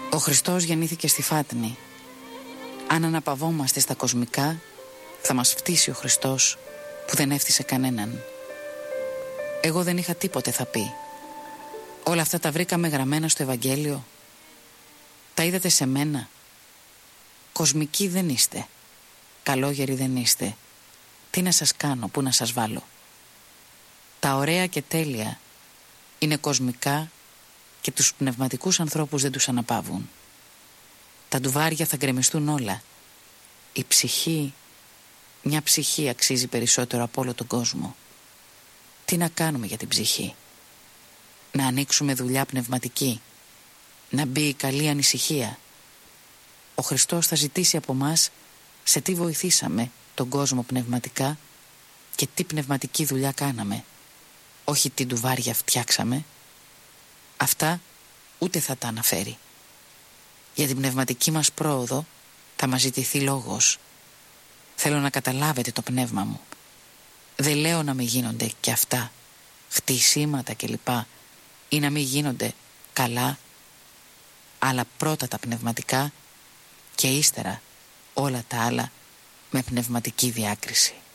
Ο Χριστός γεννήθηκε στη Φάτνη. Αν αναπαυόμαστε στα κοσμικά, θα μας φτύσει ο Χριστός που δεν έφτισε κανέναν. Εγώ δεν είχα τίποτε, θα πει. Όλα αυτά τα βρήκαμε γραμμένα στο Ευαγγέλιο. Τα είδατε σε μένα. Κοσμικοί δεν είστε. Καλόγεροι δεν είστε. Τι να σας κάνω, πού να σας βάλω? Τα ωραία και τέλεια είναι κοσμικά και τους πνευματικούς ανθρώπους δεν τους αναπαύουν. Τα ντουβάρια θα γκρεμιστούν όλα. Η ψυχή, μια ψυχή αξίζει περισσότερο από όλο τον κόσμο. Τι να κάνουμε για την ψυχή? Να ανοίξουμε δουλειά πνευματική, να μπει η καλή ανησυχία. Ο Χριστός θα ζητήσει από μας σε τι βοηθήσαμε τον κόσμο πνευματικά και τι πνευματική δουλειά κάναμε. Όχι τι ντουβάρια φτιάξαμε. Αυτά ούτε θα τα αναφέρει. Για την πνευματική μας πρόοδο θα μας ζητηθεί λόγος. Θέλω να καταλάβετε το πνεύμα μου. Δεν λέω να μην γίνονται και αυτά, χτισήματα κλπ, ή να μην γίνονται καλά, αλλά πρώτα τα πνευματικά και ύστερα όλα τα άλλα με πνευματική διάκριση.